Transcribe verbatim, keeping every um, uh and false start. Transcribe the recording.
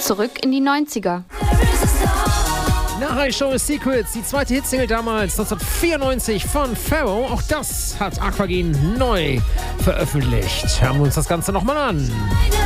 Zurück in die neunziger. Nach High Show Secrets, die zweite Hitsingle damals, neunzehnhundertvierundneunzig von Pharoah. Auch das hat Aquagene neu veröffentlicht. Hören wir uns das Ganze nochmal an.